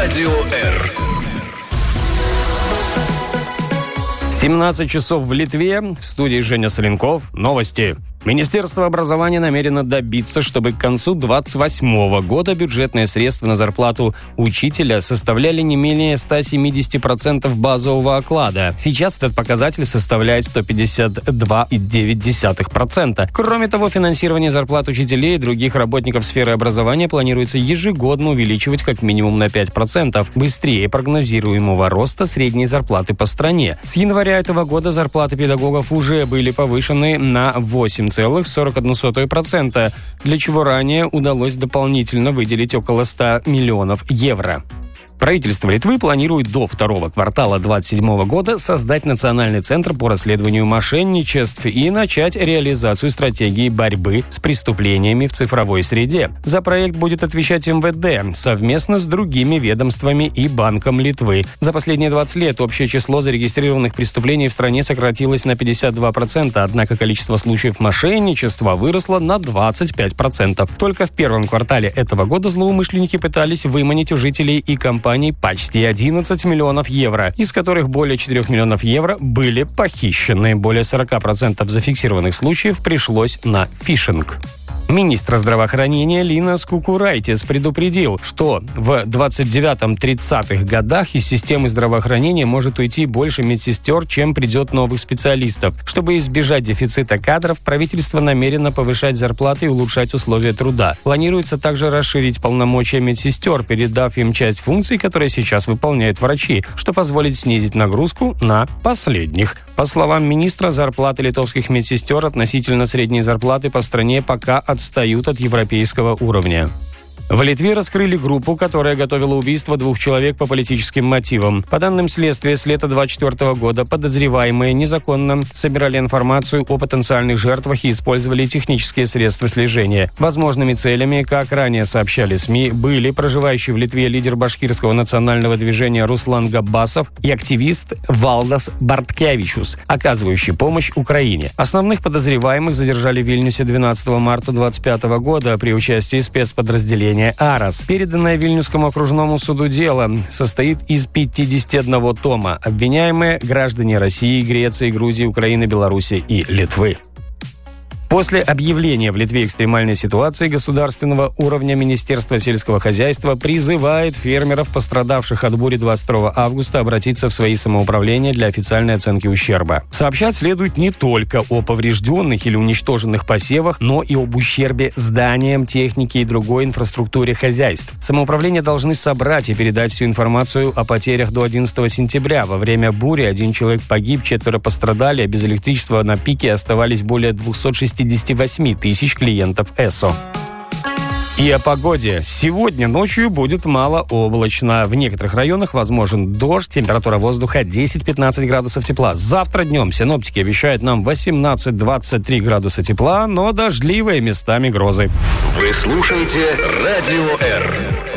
Радио Р. 17 часов в Литве. В студии Женя Соленков. Новости. Министерство образования намерено добиться, чтобы к концу 2028 года бюджетные средства на зарплату учителя составляли не менее 170% базового оклада. Сейчас этот показатель составляет 152,9%. Кроме того, финансирование зарплат учителей и других работников сферы образования планируется ежегодно увеличивать как минимум на 5%, быстрее прогнозируемого роста средней зарплаты по стране. С января этого года зарплаты педагогов уже были повышены на 8,41%, для чего ранее удалось дополнительно выделить около 100 миллионов евро. Правительство Литвы планирует до второго квартала 2027 года создать Национальный центр по расследованию мошенничеств и начать реализацию стратегии борьбы с преступлениями в цифровой среде. За проект будет отвечать МВД совместно с другими ведомствами и Банком Литвы. За последние 20 лет общее число зарегистрированных преступлений в стране сократилось на 52%, однако количество случаев мошенничества выросло на 25%. Только в первом квартале этого года злоумышленники пытались выманить у жителей и компаний почти 11 миллионов евро, из которых более 4 миллионов евро были похищены. Более 40% зафиксированных случаев пришлось на фишинг. Министр здравоохранения Линас Кукурайтис предупредил, что в 29-30-х годах из системы здравоохранения может уйти больше медсестер, чем придет новых специалистов. Чтобы избежать дефицита кадров, правительство намерено повышать зарплаты и улучшать условия труда. Планируется также расширить полномочия медсестер, передав им часть функций, которые сейчас выполняют врачи, что позволит снизить нагрузку на последних. По словам министра, зарплаты литовских медсестер относительно средней зарплаты по стране пока отстают от европейского уровня. В Литве раскрыли группу, которая готовила убийство 2 человек по политическим мотивам. По данным следствия, с лета 2024 года подозреваемые незаконно собирали информацию о потенциальных жертвах и использовали технические средства слежения. Возможными целями, как ранее сообщали СМИ, были проживающий в Литве лидер башкирского национального движения Руслан Габбасов и активист Валдас Барткевичус, оказывающий помощь Украине. Основных подозреваемых задержали в Вильнюсе 12 марта 2025 года при участии спецподразделения «Арас». Переданное Вильнюсскому окружному суду дело состоит из 51 тома. Обвиняемые – граждане России, Греции, Грузии, Украины, Беларуси и Литвы. После объявления в Литве экстремальной ситуации государственного уровня Министерство сельского хозяйства призывает фермеров, пострадавших от бури 22 августа, обратиться в свои самоуправления для официальной оценки ущерба. Сообщать следует не только о поврежденных или уничтоженных посевах, но и об ущербе зданиям, технике и другой инфраструктуре хозяйств. Самоуправления должны собрать и передать всю информацию о потерях до 11 сентября. Во время бури 1 человек погиб, 4 пострадали, а без электричества на пике оставались более 268 тысяч клиентов ЭСО. И о погоде. Сегодня ночью будет малооблачно. В некоторых районах возможен дождь. Температура воздуха 10-15 градусов тепла. Завтра днем синоптики обещают нам 18-23 градуса тепла, но дождливые местами грозы. Вы слушаете Радио Р.